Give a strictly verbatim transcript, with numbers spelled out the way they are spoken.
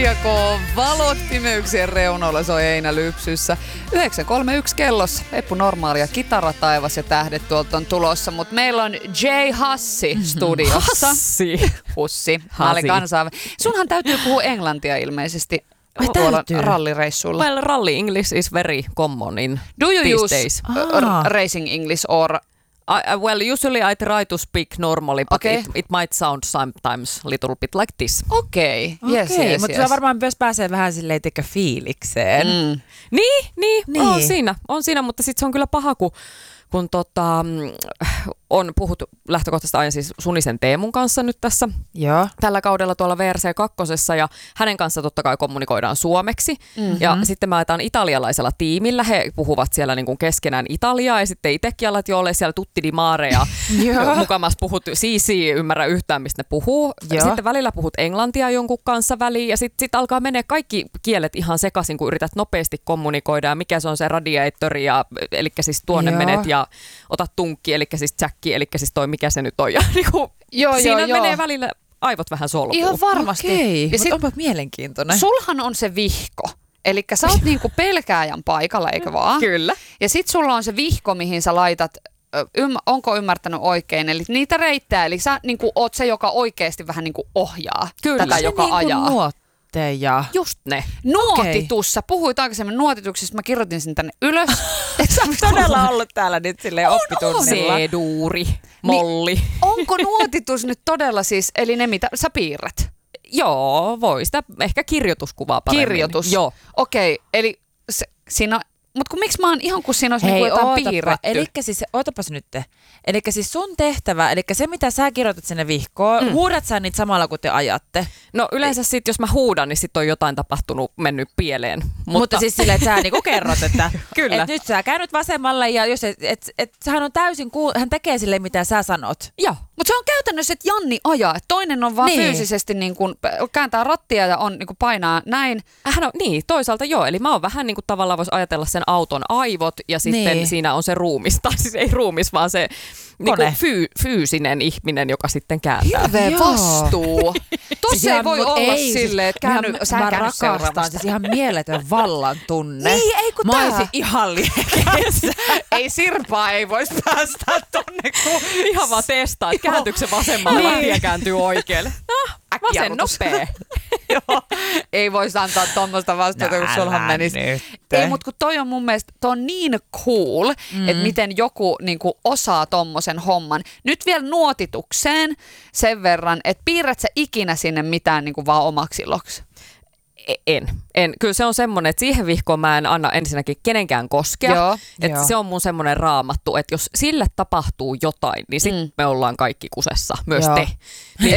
Kirjakoon valot pimeyksien reunoilla soi Einä Lypsyssä. yhdeksän kolme yksi kellossa. Eppu Normaali ja Kitarataivas ja tähdet tuolta on tulossa. Mutta meillä on Jay Hassi studiossa. Hassi. Hussi. Mä olin kansaa. Sunhan täytyy puhua englantia ilmeisesti. Ai täytyy? Rallireissulla. Well, rally English is very common in Do you these use days. uh, racing English or... I, uh, well, usually I try to speak normally, but Okay. it, it might sound sometimes a little bit like this. Okei. Okay. Yes, Okei, yes, mutta yes. sä varmaan myös pääsee vähän silleen teikö fiilikseen. Mm. Niin, niin, Niin. on siinä, on siinä, mutta sitten se on kyllä paha, kun, kun tota, mm, on puhuttu lähtökohtaisesti aina siis Sunisen Teemun kanssa nyt tässä Joo. tällä kaudella tuolla V R C kaksi ja hänen kanssa totta kai kommunikoidaan suomeksi. Mm-hmm. Ja sitten me ajetaan italialaisella tiimillä, he puhuvat siellä niin kuin keskenään italiaa ja sitten itsekin alat jo ole siellä tutti di mare ja mukamas puhut siisi, ymmärrä yhtään mistä ne puhuu. Joo. Sitten välillä puhut englantia jonkun kanssa väliin ja sitten sit alkaa menee kaikki kielet ihan sekaisin, kun yrität nopeasti kommunikoida ja mikä se on se radiaattori ja eli siis tuonne Joo. menet ja otat tunkki, eli siis jacki, eli siis toi mikä se nyt on. Ja niin kuin, Joo, siinä joo, menee joo. välillä aivot vähän solmuun. Ihan varmasti. Okei, Ja mutta sit, onpa mielenkiintoinen. sulhan on se vihko. Eli sä oot niinku pelkääjän paikalla, eikö vaan? Kyllä. Ja sit sulla on se vihko, mihin sä laitat, ö, ym, onko ymmärtänyt oikein, eli niitä reittää, eli sä niinku oot se, joka oikeasti vähän niinku ohjaa Kyllä. tätä, Se joka niin kuin ajaa. nuotteja. Just ne. Nuotitus, sä puhuit aikaisemmin nuotituksesta, mä kirjoitin sen tänne ylös. Et sä Todella ollut täällä nyt silleen oppitunnilla. C-duuri, molli. Niin, onko nuotitus nyt todella siis, eli ne mitä sä piirrät? Joo, voi sitä ehkä kirjoituskuvaa paremmin. Kirjoitus? Joo. Okei, eli se, siinä, mutta kun miksi mä oon ihan kuin siinä olisi Hei, niinku jotain ootapa. piirretty? Elikkä siis, ootapas nyt. Elikkä siis sun tehtävä, elikkä se mitä sä kirjoitat sinne vihkoon, mm. huudat sä niitä samalla kun te ajatte. No yleensä sit, jos mä huudan, niin sit on jotain tapahtunut, mennyt pieleen. Mutta, Mutta siis silleen, että sä niinku kerrot, että Kyllä. et nyt sä käynyt vasemmalle ja jos et, et, et, hän on täysin, kuul- hän tekee silleen mitä sä sanot. Joo. Mutta se on käytännössä, että Janni ajaa. Että toinen on vaan Niin. fyysisesti niin kuin, kääntää rattia ja on niin kuin painaa näin. Hän on, niin, toisaalta joo. Eli mä oon vähän niin kuin tavallaan voisi ajatella sen auton aivot ja sitten Niin. siinä on se ruumis. Tai siis ei ruumis, vaan se niin kuin fyy, fyysinen ihminen, joka sitten kääntää. Hirveä Joo. vastuu. Tuossa Siis ei ihan, voi mut olla ei, silleen, että käänny, ihan, sä mä käänny rakastan, seuraavasta. siis ihan mieletön vallan tunne. Niin, ei kun Mä tää. olisin ihan liekeissä. Ei Sirpaa ei voisi päästä tonne. Kun... Ihan vaan testaa, että kääntyykö se vasemmalle vai tie kääntyy oikealle. No, vasen Äkkijarrutus. nopea. Joo, ei voisi antaa tuommoista vastuuta, kun sulhan menisi. Ei, mutta kun toi on mun mielestä, toi on niin cool, mm. että miten joku niin kuin, osaa tommosen homman. Nyt vielä nuotitukseen sen verran, että piirrät sä ikinä sinne mitään niin kuin vaan omaksi iloksi? En. en. Kyllä se on semmoinen, että siihen vihkoon mä en anna ensinnäkin kenenkään koskea. Joo, että joo. se on mun semmoinen raamattu, että jos sille tapahtuu jotain, niin sitten Mm. me ollaan kaikki kusessa, myös Joo. te. Niin